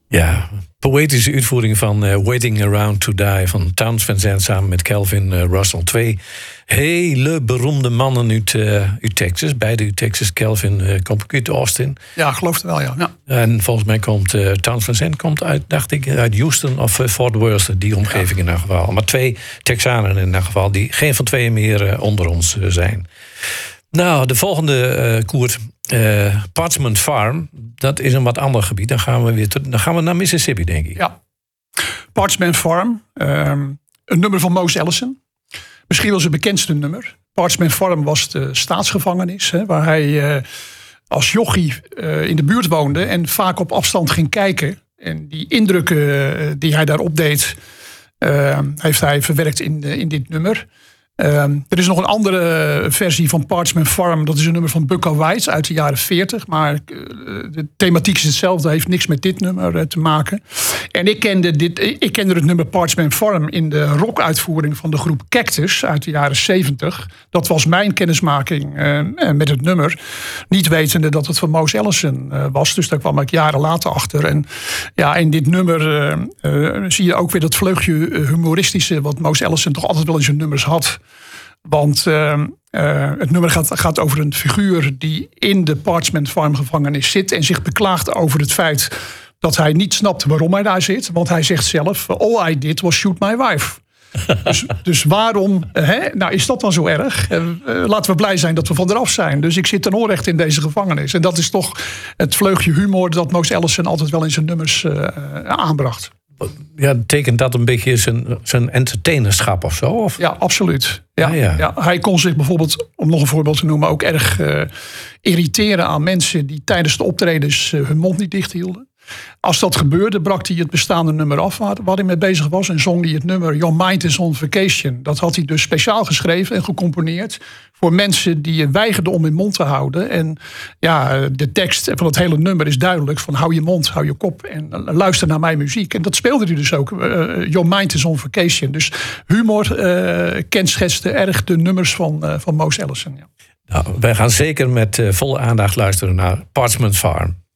Ja, poëtische uitvoering van Waiting Around to Die van Townes Van Zandt samen met Calvin Russell. 2 hele beroemde mannen uit Texas. Beide uit Texas. Calvin komt uit Austin. Ja, geloof het wel, ja. En volgens mij komt Townes Van Zandt komt uit, dacht ik, uit Houston of Fort Worth. Die omgeving in ieder geval. Maar 2 Texanen in ieder geval, die geen van 2 meer onder ons zijn. Nou, de volgende koers, Parchment Farm, dat is een wat ander gebied. Dan gaan we naar Mississippi, denk ik. Ja, Parchment Farm, een nummer van Mose Allison. Misschien wel zijn bekendste nummer. Parchment Farm was de staatsgevangenis, waar hij als jochie in de buurt woonde en vaak op afstand ging kijken. En die indrukken die hij daarop deed, heeft hij verwerkt in dit nummer. Er is nog een andere versie van Parchment Farm. Dat is een nummer van Bukka White uit de jaren 40. Maar de thematiek is hetzelfde. Heeft niks met dit nummer te maken. En ik kende het nummer Parchment Farm in de rockuitvoering van de groep Cactus uit de jaren 70. Dat was mijn kennismaking met het nummer. Niet wetende dat het van Mose Allison was. Dus daar kwam ik jaren later achter. En ja, in dit nummer zie je ook weer dat vleugje humoristische wat Mose Allison toch altijd wel in zijn nummers had. Want het nummer gaat over een figuur die in de Parchment Farm gevangenis zit en zich beklaagt over het feit dat hij niet snapt waarom hij daar zit. Want hij zegt zelf, all I did was shoot my wife. Dus waarom is dat dan zo erg? Laten we blij zijn dat we van eraf zijn. Dus ik zit ten onrecht in deze gevangenis. En dat is toch het vleugje humor dat Mose Allison altijd wel in zijn nummers aanbracht. Ja, tekent dat een beetje zijn entertainerschap of zo? Of? Ja, absoluut. Ja. Hij kon zich bijvoorbeeld, om nog een voorbeeld te noemen, ook erg irriteren aan mensen die tijdens de optredens hun mond niet dicht hielden. Als dat gebeurde, brak hij het bestaande nummer af waar hij mee bezig was en zong hij het nummer Your Mind is on Vacation. Dat had hij dus speciaal geschreven en gecomponeerd voor mensen die weigerden om hun mond te houden. En ja, de tekst van het hele nummer is duidelijk van hou je mond, hou je kop en luister naar mijn muziek. En dat speelde hij dus ook. Your Mind is on Vacation. Dus humor kenschetste erg de nummers van Mose Allison. Ja. Nou, wij gaan zeker met volle aandacht luisteren naar Parchment Farm.